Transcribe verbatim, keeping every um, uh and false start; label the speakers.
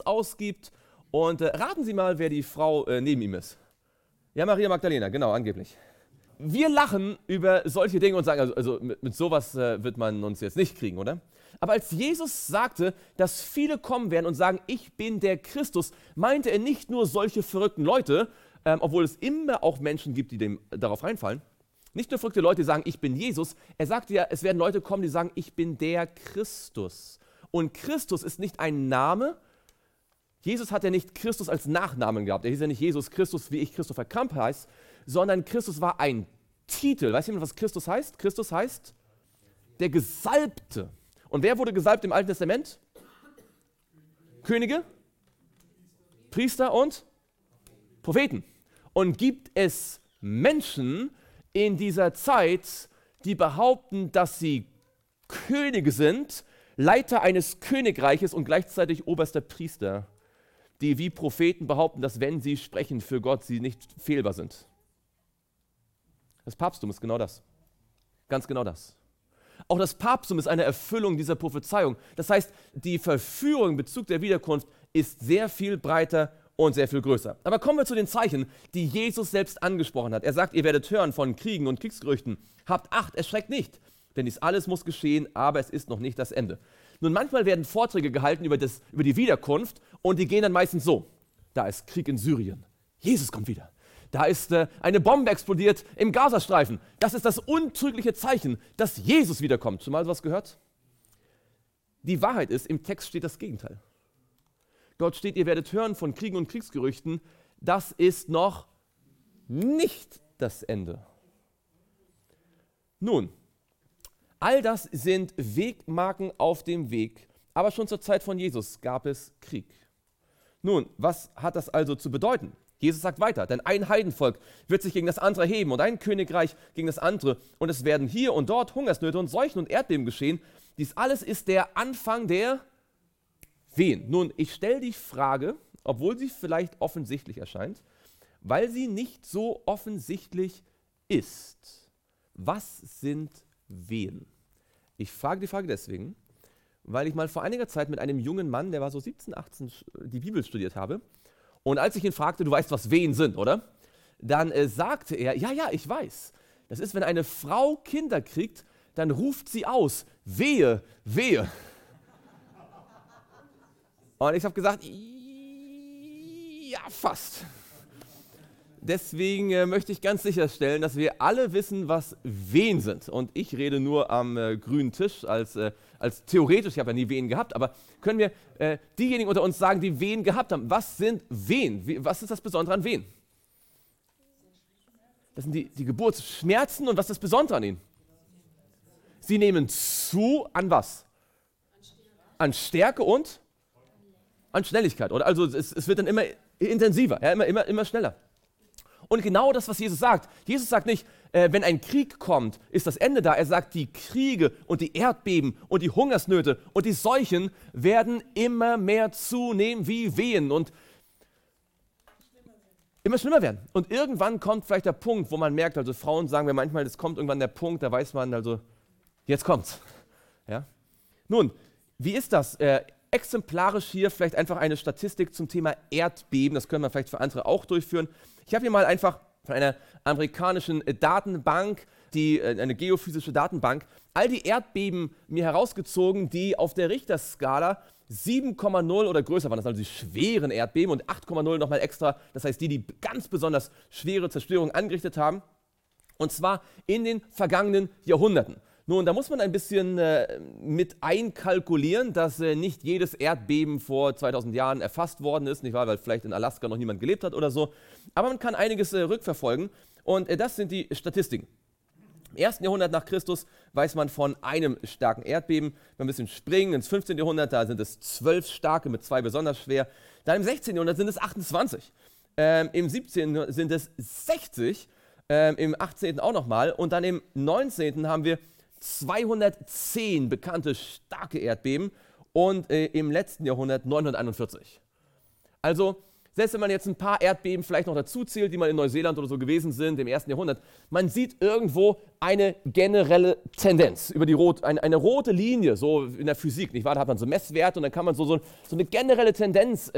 Speaker 1: ausgibt. Und äh, raten Sie mal, wer die Frau äh, neben ihm ist. Ja, Maria Magdalena, genau, angeblich. Wir lachen über solche Dinge und sagen, also, also mit, mit sowas äh, wird man uns jetzt nicht kriegen, oder? Aber als Jesus sagte, dass viele kommen werden und sagen, ich bin der Christus, meinte er nicht nur solche verrückten Leute, ähm, obwohl es immer auch Menschen gibt, die dem, darauf reinfallen. Nicht nur verrückte Leute, die sagen, ich bin Jesus. Er sagte ja, es werden Leute kommen, die sagen, ich bin der Christus. Und Christus ist nicht ein Name. Jesus hat ja nicht Christus als Nachnamen gehabt. Er hieß ja nicht Jesus Christus, wie ich Christopher Kramp heißt, sondern Christus war ein Titel. Weiß jemand, was Christus heißt? Christus heißt der Gesalbte. Und wer wurde gesalbt im Alten Testament? Könige, Priester und Propheten. Und gibt es Menschen in dieser Zeit, die behaupten, dass sie Könige sind, Leiter eines Königreiches und gleichzeitig oberster Priester, die wie Propheten behaupten, dass wenn sie sprechen für Gott, sie nicht fehlbar sind. Das Papsttum ist genau das. Ganz genau das. Auch das Papsttum ist eine Erfüllung dieser Prophezeiung. Das heißt, die Verführung in Bezug der Wiederkunft ist sehr viel breiter und sehr viel größer. Aber kommen wir zu den Zeichen, die Jesus selbst angesprochen hat. Er sagt, ihr werdet hören von Kriegen und Kriegsgerüchten. Habt Acht, erschreckt nicht, denn dies alles muss geschehen, aber es ist noch nicht das Ende. Nun, manchmal werden Vorträge gehalten über, das, über die Wiederkunft und die gehen dann meistens so. Da ist Krieg in Syrien. Jesus kommt wieder. Da ist äh, eine Bombe explodiert im Gazastreifen. Das ist das untrügliche Zeichen, dass Jesus wiederkommt. Schon mal was gehört? Die Wahrheit ist, im Text steht das Gegenteil. Dort steht, ihr werdet hören von Kriegen und Kriegsgerüchten. Das ist noch nicht das Ende. Nun, all das sind Wegmarken auf dem Weg, aber schon zur Zeit von Jesus gab es Krieg. Nun, was hat das also zu bedeuten? Jesus sagt weiter, denn ein Heidenvolk wird sich gegen das andere heben und ein Königreich gegen das andere und es werden hier und dort Hungersnöte und Seuchen und Erdbeben geschehen. Dies alles ist der Anfang der Wehen. Nun, ich stelle die Frage, obwohl sie vielleicht offensichtlich erscheint, weil sie nicht so offensichtlich ist. Was sind Wehen? Ich frage die Frage deswegen, weil ich mal vor einiger Zeit mit einem jungen Mann, der war so siebzehn, achtzehn, die Bibel studiert habe. Und als ich ihn fragte, du weißt, was Wehen sind, oder? Dann äh, sagte er, ja, ja, ich weiß. Das ist, wenn eine Frau Kinder kriegt, dann ruft sie aus, wehe, wehe. Und ich habe gesagt, ja, fast. Deswegen äh, möchte ich ganz sicherstellen, dass wir alle wissen, was Wehen sind. Und ich rede nur am äh, grünen Tisch als, äh, als theoretisch, ich habe ja nie Wehen gehabt, aber können wir äh, diejenigen unter uns sagen, die Wehen gehabt haben, was sind Wehen? Wie, was ist das Besondere an Wehen? Das sind die, die Geburtsschmerzen und was ist das Besondere an ihnen? Sie nehmen zu an was? An Stärke und an Schnelligkeit. Oder? Also es, es wird dann immer intensiver, ja, immer, immer, immer schneller. Und genau das, was Jesus sagt. Jesus sagt nicht, äh, wenn ein Krieg kommt, ist das Ende da. Er sagt, die Kriege und die Erdbeben und die Hungersnöte und die Seuchen werden immer mehr zunehmen wie Wehen und immer schlimmer werden. Und irgendwann kommt vielleicht der Punkt, wo man merkt, also Frauen sagen mir manchmal, es kommt irgendwann der Punkt, da weiß man also, jetzt kommt's. Ja? Nun, wie ist das? Äh, exemplarisch hier vielleicht einfach eine Statistik zum Thema Erdbeben. Das können wir vielleicht für andere auch durchführen. Ich habe hier mal einfach von einer amerikanischen Datenbank, die, eine geophysische Datenbank, all die Erdbeben mir herausgezogen, die auf der Richterskala sieben Komma null oder größer waren. Das sind also die schweren Erdbeben und acht Komma null nochmal extra. Das heißt, die, die ganz besonders schwere Zerstörungen angerichtet haben. Und zwar in den vergangenen Jahrhunderten. Nun, da muss man ein bisschen äh, mit einkalkulieren, dass äh, nicht jedes Erdbeben vor zweitausend Jahren erfasst worden ist, nicht wahr, weil vielleicht in Alaska noch niemand gelebt hat oder so. Aber man kann einiges äh, rückverfolgen und äh, das sind die Statistiken. Im ersten Jahrhundert nach Christus weiß man von einem starken Erdbeben. Wenn wir ein bisschen springen ins fünfzehnten Jahrhundert, da sind es zwölf starke mit zwei besonders schwer. Dann im sechzehnten Jahrhundert sind es achtundzwanzig. Ähm, Im siebzehnten sind es sechzig. Ähm, Im achtzehnten auch nochmal. Und dann im neunzehnten haben wir zweihundertzehn bekannte starke Erdbeben und äh, im letzten Jahrhundert neunhunderteinundvierzig. Also, selbst wenn man jetzt ein paar Erdbeben vielleicht noch dazu zählt, die mal in Neuseeland oder so gewesen sind im ersten Jahrhundert, man sieht irgendwo eine generelle Tendenz, über die rot, eine, eine rote Linie, so in der Physik, nicht wahr? Da hat man so Messwerte und dann kann man so, so, so eine generelle Tendenz